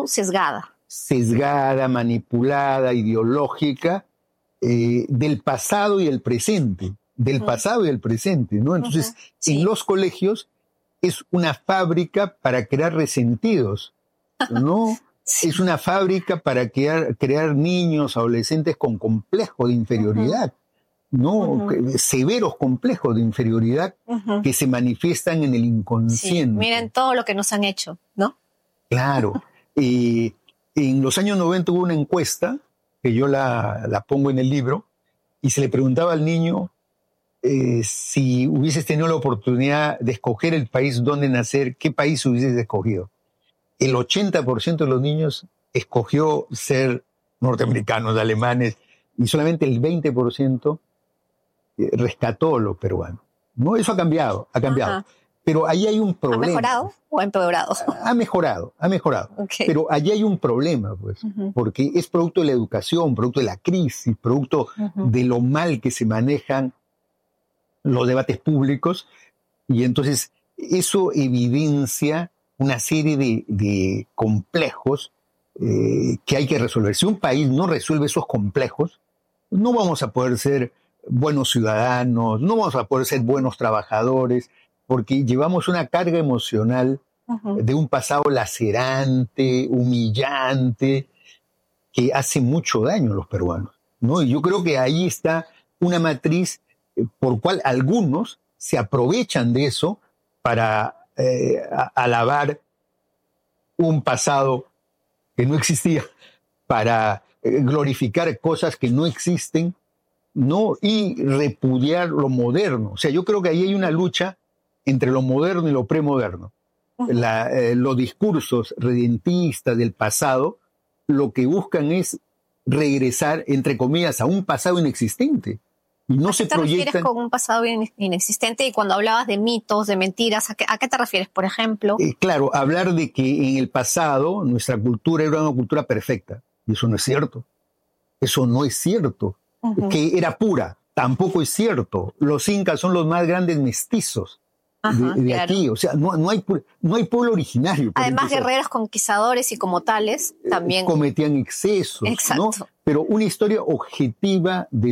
sesgada, manipulada, ideológica, del pasado y el presente, ¿no? Entonces, en los colegios es una fábrica para crear resentidos, ¿no? Es una fábrica para crear niños, adolescentes con complejo de inferioridad, ¿no? Severos complejos de inferioridad que se manifiestan en el inconsciente. Sí. Miren todo lo que nos han hecho, ¿no? Claro. En los años 90 hubo una encuesta, que yo la pongo en el libro, y se le preguntaba al niño si hubieses tenido la oportunidad de escoger el país donde nacer, ¿qué país hubieses escogido? El 80% de los niños escogió ser norteamericanos, alemanes, y solamente el 20% rescató lo peruano. ¿No? Eso ha cambiado. Ajá. Pero ahí hay un problema. ¿Ha mejorado o ha empeorado? Ha mejorado. Okay. Pero allí hay un problema, pues, porque es producto de la educación, producto de la crisis, producto de lo mal que se manejan los debates públicos, y entonces eso evidencia una serie de complejos que hay que resolver. Si un país no resuelve esos complejos, no vamos a poder ser buenos ciudadanos, no vamos a poder ser buenos trabajadores, porque llevamos una carga emocional de un pasado lacerante, humillante, que hace mucho daño a los peruanos, ¿no? Y yo creo que ahí está una matriz por cual algunos se aprovechan de eso para alabar un pasado que no existía, para glorificar cosas que no existen, ¿no? Y repudiar lo moderno. O sea, yo creo que ahí hay una lucha entre lo moderno y lo premoderno. Los discursos redentistas del pasado lo que buscan es regresar, entre comillas, a un pasado inexistente. Y no se proyectan. ¿A qué te refieres con un pasado inexistente? Y cuando hablabas de mitos, de mentiras, ¿a qué te refieres, por ejemplo? Claro, hablar de que en el pasado nuestra cultura era una cultura perfecta. Y eso no es cierto. Eso no es cierto. Que era pura, tampoco es cierto. Los incas son los más grandes mestizos de aquí. O sea, no hay pueblo originario. Además, guerreros conquistadores y como tales también cometían excesos. Exacto. ¿No? Pero una historia objetiva de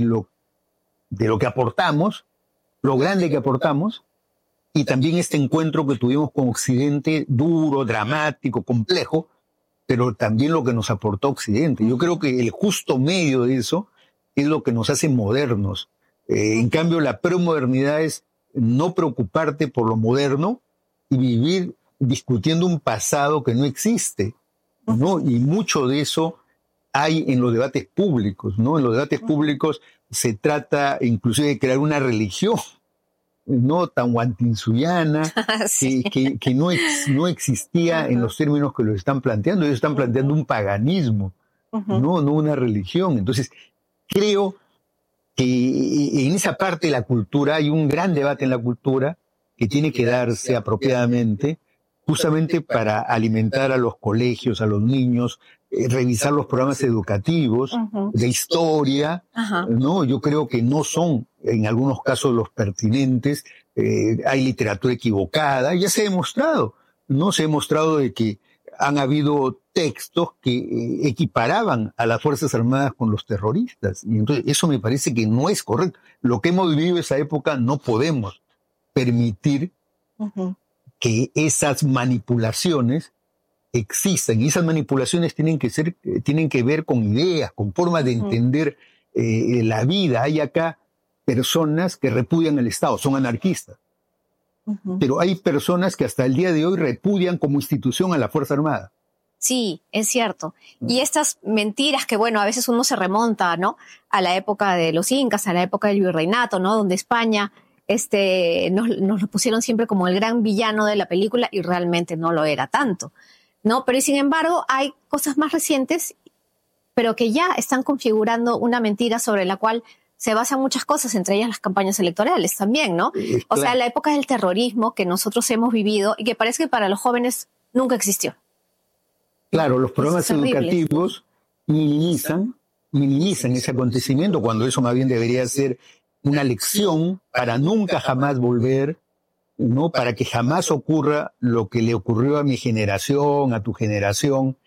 lo que aportamos, lo grande que aportamos, y también este encuentro que tuvimos con Occidente, duro, dramático, complejo, pero también lo que nos aportó Occidente. Yo creo que el justo medio de eso es lo que nos hace modernos. En cambio, la premodernidad es no preocuparte por lo moderno y vivir discutiendo un pasado que no existe, ¿no? Y mucho de eso hay en los debates públicos, ¿no? En los debates públicos se trata inclusive de crear una religión, ¿no? Tahuantinsuyiana, sí. que no existía en los términos que lo están planteando. Ellos están planteando un paganismo, no una religión. Entonces, creo que en esa parte de la cultura hay un gran debate en la cultura que tiene que darse apropiadamente, justamente para alimentar a los colegios, a los niños, revisar los programas educativos de historia, ¿no? Yo creo que no son, en algunos casos, los pertinentes. Hay literatura equivocada, ya se ha demostrado, ¿no? Se ha demostrado de que han habido textos que equiparaban a las Fuerzas Armadas con los terroristas. Y entonces eso me parece que no es correcto. Lo que hemos vivido en esa época no podemos permitir que esas manipulaciones existan. Y esas manipulaciones tienen que ver con ideas, con formas de entender la vida. Hay acá personas que repudian el Estado, son anarquistas. Pero hay personas que hasta el día de hoy repudian como institución a la Fuerza Armada. Sí, es cierto. Y estas mentiras que, bueno, a veces uno se remonta, ¿no? A la época de los incas, a la época del virreinato, ¿no? Donde España nos lo pusieron siempre como el gran villano de la película y realmente no lo era tanto, ¿no? Pero sin embargo hay cosas más recientes, pero que ya están configurando una mentira sobre la cual se basan muchas cosas, entre ellas las campañas electorales también, ¿no? Claro. O sea, la época del terrorismo que nosotros hemos vivido y que parece que para los jóvenes nunca existió. Claro, los programas educativos minimizan ese acontecimiento, cuando eso más bien debería ser una lección para nunca jamás volver, ¿no? Para que jamás ocurra lo que le ocurrió a mi generación, a tu generación,